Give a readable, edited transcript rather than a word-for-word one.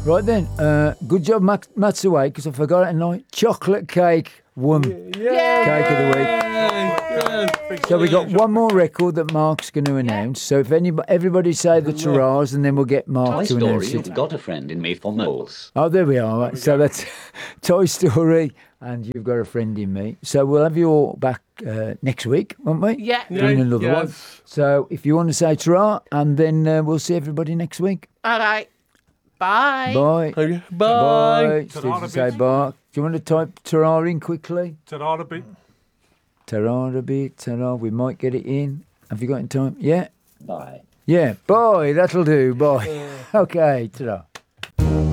Right then, good job, Matsuway, because I forgot it tonight. Chocolate cake won. Cake of the week. So we got one more record that Mark's going to announce. So if everybody say the Taras, and then we'll get Mark Toy to announce Story, it. You've Got a Friend in Me for Moles. Oh, there we are. Right. So that's Toy Story, and You've Got a Friend in Me. So we'll have you all back next week, won't we? Yeah. Doing another one. So if you want to say Tara, and then we'll see everybody next week. All right. Bye. Bye. Bye. Bye. Ta-ra, Steve, say bitch. bye. Do you want to type Tara in quickly? Ta-ra a bit. Tara a bit, Tara. We might get it in. Have you got in time? Yeah? Bye. Yeah. Bye. That'll do. Bye. Okay. Ta-ra.